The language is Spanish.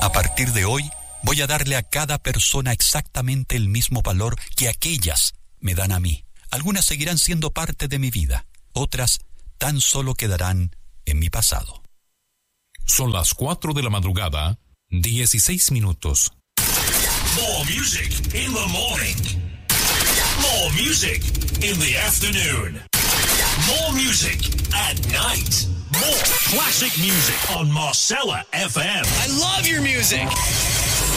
A partir de hoy, voy a darle a cada persona exactamente el mismo valor que aquellas me dan a mí. Algunas seguirán siendo parte de mi vida, otras tan solo quedarán en mi pasado. Son las 4 de la madrugada, 16 minutos. More music in the morning. More music in the afternoon. More music at night. More classic music on Marcella FM. I love your music.